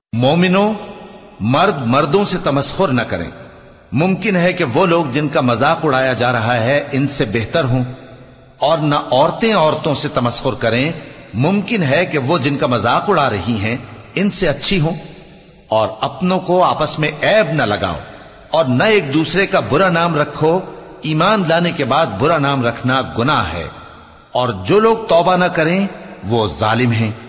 मोमिनो, मर्द मर्दों से तमस्खुर न करें। मुमकिन है कि वो लोग जिनका मजाक उड़ाया जा रहा है इनसे बेहतर हों, और न औरतें औरतों से तमस्खुर करें। मुमकिन है कि वो जिनका मजाक उड़ा रही हैं इनसे अच्छी हों। और अपनों को आपस में ऐब न लगाओ, और न एक दूसरे का बुरा नाम रखो। ईमान लाने के बाद बुरा नाम रखना गुनाह है, और जो लोग तौबा न करें वो जालिम हैं।